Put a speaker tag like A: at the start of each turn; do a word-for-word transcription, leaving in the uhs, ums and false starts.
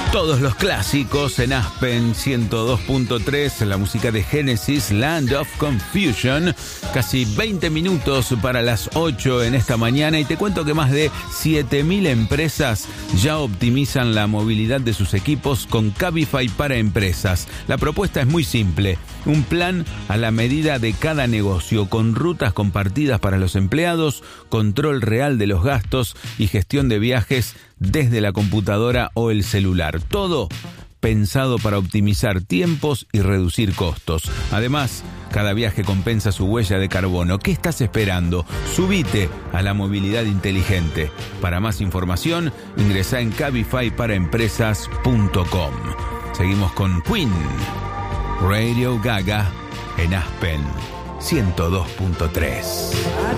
A: Todos los clásicos en Aspen ciento dos punto tres, la música de Genesis, Land of Confusion. Casi veinte minutos para las ocho en esta mañana y te cuento que más de siete mil empresas ya optimizan la movilidad de sus equipos con Cabify para empresas. La propuesta es muy simple, un plan a la medida de cada negocio, con rutas compartidas para los empleados, control real de los gastos y gestión de viajes desde la computadora o el celular. Todo pensado para optimizar tiempos y reducir costos. Además, cada viaje compensa su huella de carbono. ¿Qué estás esperando? Subite a la movilidad inteligente. Para más información, ingresá en cabify para empresas punto com. Seguimos con Queen, Radio Gaga en Aspen ciento dos punto tres.